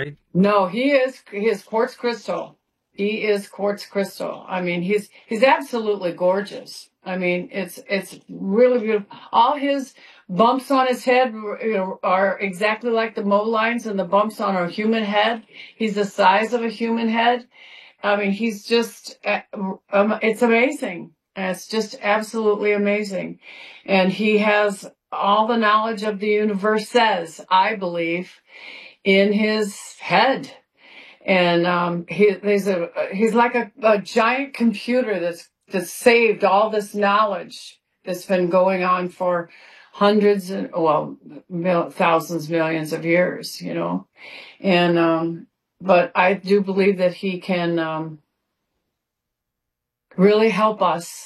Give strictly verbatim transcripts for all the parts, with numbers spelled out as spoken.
right? No, he is, he is quartz crystal. He is quartz crystal. I mean, he's, he's absolutely gorgeous. I mean, it's, it's really beautiful. All his bumps on his head, you know, are exactly like the mow lines and the bumps on a human head. He's the size of a human head. I mean, he's just, um, it's amazing. It's just absolutely amazing. And he has all the knowledge of the universe, says, I believe, in his head. And um, he, he's a he's like a, a giant computer that's that's saved all this knowledge that's been going on for hundreds and well mil, thousands, millions of years, you know. And um, but I do believe that he can um, really help us.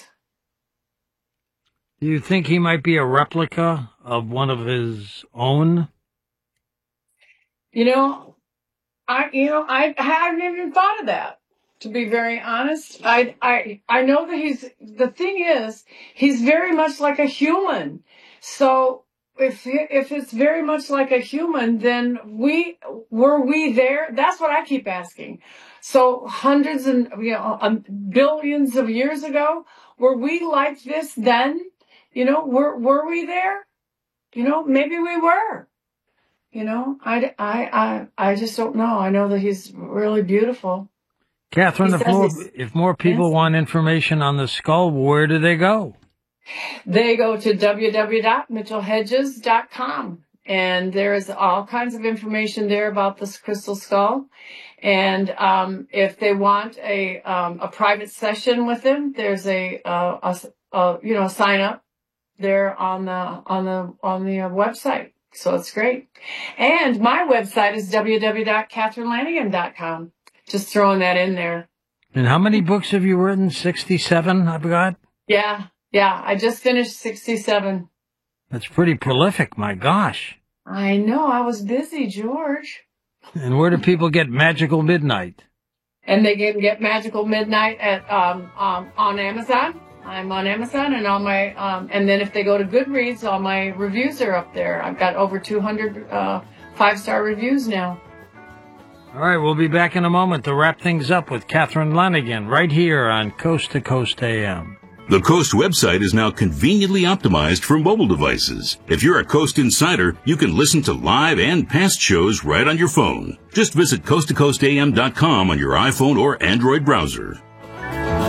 Do you think he might be a replica of one of his own? You know. I, you know, I, I haven't even thought of that, to be very honest. I, I, I know that he's, the thing is, he's very much like a human. So if, if it's very much like a human, then we, were we there? That's what I keep asking. So hundreds and, you know, um, billions of years ago, were we like this then? You know, were, were we there? You know, maybe we were. You know, I, I, I, I just don't know. I know that he's really beautiful. Catherine, if more, if more people yes. want information on the skull, where do they go? They go to w w w dot mitchell hedges dot com. And there is all kinds of information there about this crystal skull. And um, if they want a um, a private session with him, there's a, uh, a, a you know sign up there on the on the on the uh, website. So it's great. And my website is w w w dot catherine lanigan dot com. Just throwing that in there. And how many books have you written? sixty-seven, I've got? Yeah, yeah. I just finished sixty-seven. That's pretty prolific, my gosh. I know. I was busy, George. And where do people get Magical Midnight? And they can get Magical Midnight at um, um on Amazon. I'm on Amazon and all my, um, and then if they go to Goodreads, all my reviews are up there. I've got over two hundred uh, five-star reviews now. All right, we'll be back in a moment to wrap things up with Catherine Lanigan right here on Coast to Coast A M. The Coast website is now conveniently optimized for mobile devices. If you're a Coast insider, you can listen to live and past shows right on your phone. Just visit coast to coast a m dot com on your iPhone or Android browser.